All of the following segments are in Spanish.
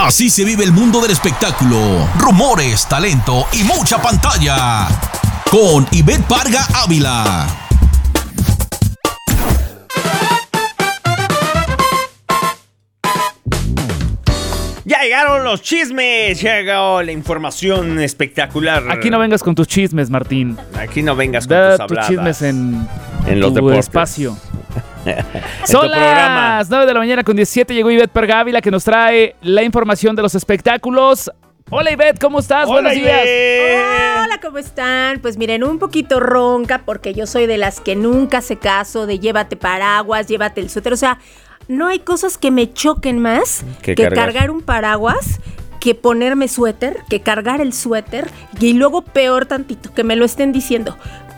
Así se vive el mundo del espectáculo. Rumores, talento y mucha pantalla. Con Ivette Parga Ávila. Ya llegaron los chismes, llegó la información espectacular. Aquí no vengas con tus chismes, Martín. Aquí no vengas con Da tus tus habladas. chismes en los tu deportes. espacio. Son las 9 de la mañana con 17. Llegó Ivette Parga Ávila, que nos trae la información de los espectáculos. Hola, Ivette, ¿cómo estás? Hola, Buenos días. Hola, ¿cómo están? Pues miren, un poquito ronca porque yo soy de las que nunca hace caso de llévate paraguas, llévate el suéter. O sea, no hay cosas que me choquen más que cargar un paraguas, que ponerme suéter, que cargar el suéter y luego peor tantito, que me lo estén diciendo.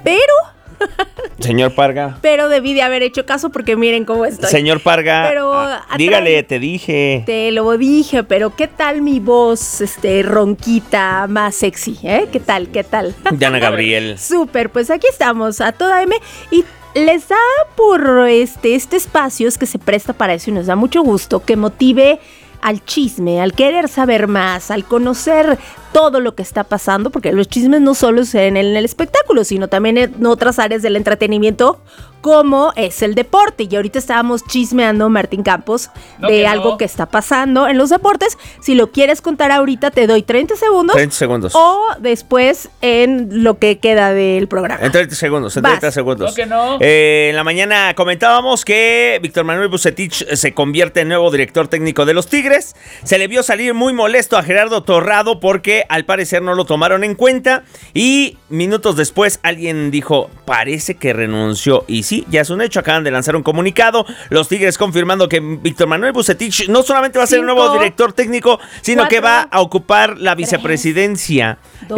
Señor Parga. Pero debí de haber hecho caso porque miren cómo estoy. Señor Parga, Pero dígale, te dije. Te lo dije, pero ¿qué tal mi voz ronquita, más sexy? ¿Qué tal? Diana Gabriel. Súper, pues aquí estamos a toda M y les da por este espacio es que se presta para eso y nos da mucho gusto que motive al chisme, al querer saber más, al conocer todo lo que está pasando, porque los chismes no solo es en el espectáculo, sino también en otras áreas del entretenimiento, como es el deporte. Y ahorita estábamos chismeando, Martín Campos, de algo que está pasando en los deportes. Si lo quieres contar ahorita, te doy 30 segundos. 30 segundos. O después en lo que queda del programa. En 30 segundos, en 30 segundos. No, que no. En la mañana comentábamos que Víctor Manuel Vucetich se convierte en nuevo director técnico de los Tigres. Se le vio salir muy molesto a Gerardo Torrado porque al parecer no lo tomaron en cuenta. Y minutos después alguien dijo, parece que renunció. Y sí, ya es un hecho. Acaban de lanzar un comunicado. Los Tigres confirmando que Víctor Manuel Vucetich no solamente va a ser el nuevo director técnico, sino que va a ocupar la vicepresidencia,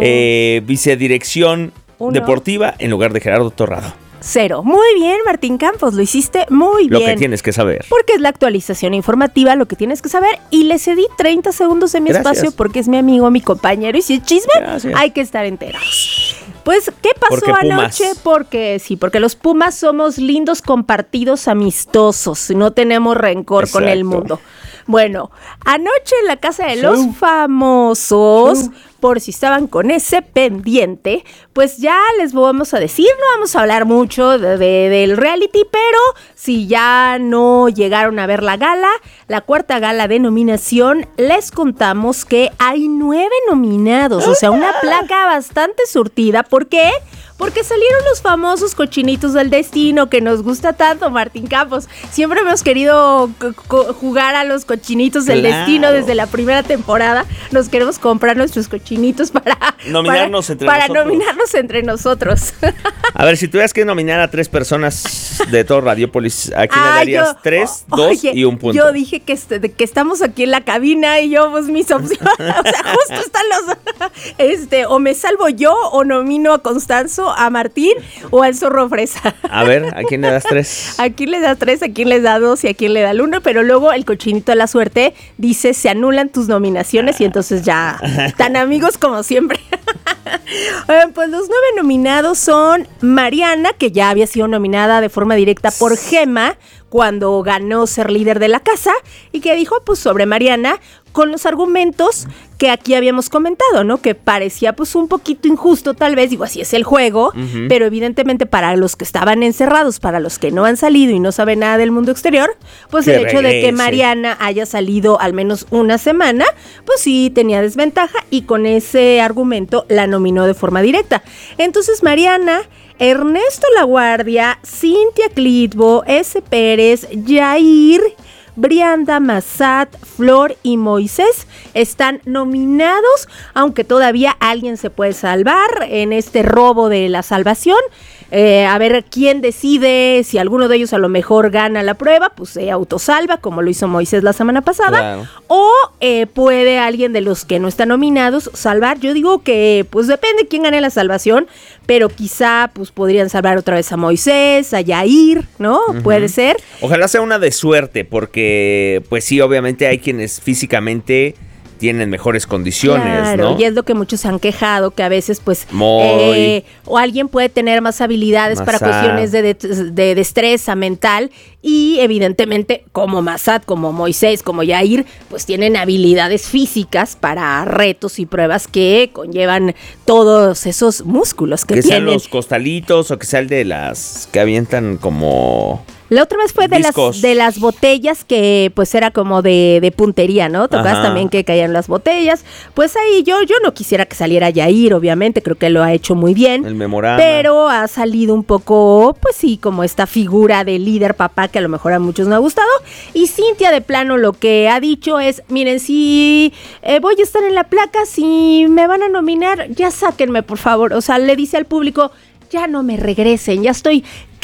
vicedirección deportiva en lugar de Gerardo Torrado. 0. Muy bien, Martín Campos, lo hiciste muy bien. Lo que tienes que saber. Porque es la actualización informativa, lo que tienes que saber. Y le cedí 30 segundos de mi espacio porque es mi amigo, mi compañero. Y si es chisme, hay que estar enteros. Pues, ¿qué pasó anoche? Porque los Pumas somos lindos, compartidos, amistosos. No tenemos rencor con el mundo. Bueno, anoche en la casa de los famosos, por si estaban con ese pendiente, pues ya les vamos a decir, no vamos a hablar mucho del reality, pero si ya no llegaron a ver la gala, la cuarta gala de nominación, les contamos que hay 9 nominados, o sea, una placa bastante surtida. ¿Por qué? Porque salieron los famosos cochinitos del destino que nos gusta tanto, Martín Campos. Siempre hemos querido jugar a los cochinitos del destino desde la primera temporada. Nos queremos comprar nuestros cochinitos para nominarnos entre nosotros. A ver, si tuvieras que nominar a 3 personas de todo Radiopolis, ¿a quién le darías 3, 2 y un punto? Yo dije que estamos aquí en la cabina y yo, pues mis opciones, o sea, justo están los, o me salvo yo o nomino a Constanzo, a Martín o al Zorro Fresa. A ver, ¿a quién le das 3? ¿A quién le da 3? ¿A quién le da 2? Y a quién le da el 1, pero luego el cochinito de la suerte dice, se anulan tus nominaciones y entonces ya, tan amigos como siempre. Pues los 9 nominados son Mariana, que ya había sido nominada de forma directa por Gema cuando ganó ser líder de la casa, y que dijo pues sobre Mariana con los argumentos que aquí habíamos comentado, ¿no? Que parecía pues un poquito injusto tal vez, digo, así es el juego, pero evidentemente para los que estaban encerrados, para los que no han salido y no saben nada del mundo exterior, pues el hecho de que Mariana haya salido al menos una semana, pues sí tenía desventaja, y con ese argumento la nominó de forma directa. Entonces Mariana, Ernesto Laguardia, Cintia Clitbo, S. Pérez, Yair, Brianda, Massat, Flor y Moisés están nominados, aunque todavía alguien se puede salvar en este robo de la salvación. A ver quién decide si alguno de ellos a lo mejor gana la prueba, pues se autosalva, como lo hizo Moisés la semana pasada, o puede alguien de los que no están nominados salvar. Yo digo que pues depende quién gane la salvación, pero quizá pues podrían salvar otra vez a Moisés, a Yair, ¿no? Puede ser. Ojalá sea una de suerte, porque pues sí, obviamente hay quienes físicamente tienen mejores condiciones, claro, ¿no? y es lo que muchos se han quejado, que a veces pues o alguien puede tener más habilidades para cuestiones de destreza mental y evidentemente como Massad, como Moisés, como Yair, pues tienen habilidades físicas para retos y pruebas que conllevan todos esos músculos que sean tienen. los costalitos o que sea el de las que avientan como... La otra vez fue de las botellas que pues era como de puntería, ¿no? ¿Te acuerdas también que caían las botellas? Pues ahí yo no quisiera que saliera Yair, obviamente, creo que lo ha hecho muy bien. El memorama. Pero ha salido un poco, pues sí, como esta figura de líder papá que a lo mejor a muchos no ha gustado. Y Cintia de plano lo que ha dicho es, miren, si voy a estar en la placa, si me van a nominar, ya sáquenme, por favor. O sea, le dice al público, ya no me regresen, ya estoy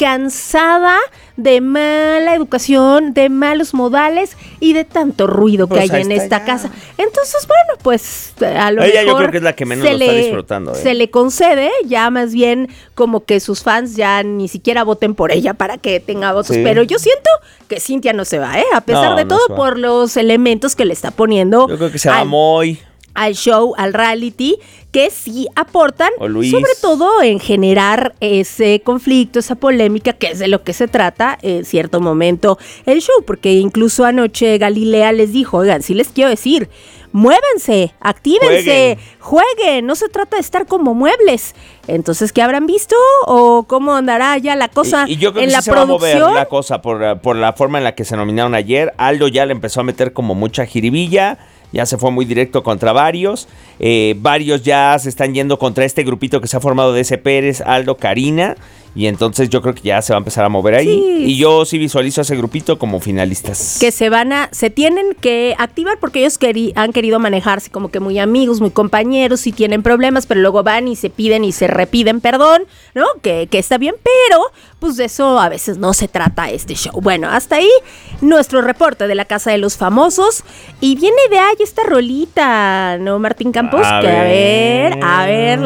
cansada de mala educación, de malos modales y de tanto ruido que hay en esta casa. Entonces, bueno, pues a lo ella mejor yo creo que es la que menos lo está disfrutando. Se le concede, ya más bien como que sus fans ya ni siquiera voten por ella para que tenga votos. Sí. Pero yo siento que Cintia no se va, a pesar de todo, por los elementos que le está poniendo. Yo creo que se va Moy al show, al reality, que sí aportan, sobre todo en generar ese conflicto, esa polémica, que es de lo que se trata en cierto momento el show, porque incluso anoche Galilea les dijo, oigan, sí les quiero decir, muévanse, actívense, jueguen, no se trata de estar como muebles. Entonces, ¿qué habrán visto o cómo andará ya la cosa y yo creo en que la sí producción? Se va a mover la cosa por la forma en la que se nominaron ayer. Aldo ya le empezó a meter como mucha jiribilla. Ya se fue muy directo contra varios. Varios ya se están yendo contra este grupito que se ha formado de ese Pérez, Aldo, Karina. Y entonces yo creo que ya se va a empezar a mover ahí. Sí. Y yo sí visualizo a ese grupito como finalistas. Que se tienen que activar porque ellos han querido manejarse como que muy amigos, muy compañeros y tienen problemas, pero luego van y se piden y se repiden perdón, ¿no? Que está bien, pero pues de eso a veces no se trata este show. Bueno, hasta ahí nuestro reporte de la Casa de los Famosos. Y viene de ahí esta rolita, ¿no, Martín Campos? A ver.